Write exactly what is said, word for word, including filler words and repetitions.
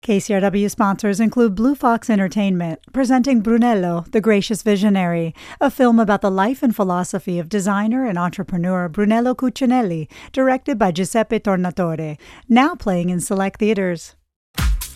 K C R W sponsors include Blue Fox Entertainment, presenting Brunello, the Gracious Visionary, a film about the life and philosophy of designer and entrepreneur Brunello Cucinelli, directed by Giuseppe Tornatore, now playing in select theaters.